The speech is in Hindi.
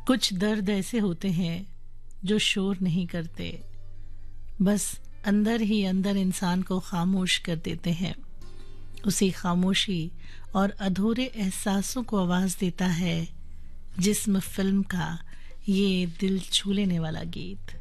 कुछ दर्द ऐसे होते हैं जो शोर नहीं करते, बस अंदर ही अंदर इंसान को खामोश कर देते हैं। उसी खामोशी और अधूरे एहसासों को आवाज देता है जिस्म फिल्म का ये दिल छू लेने वाला गीत।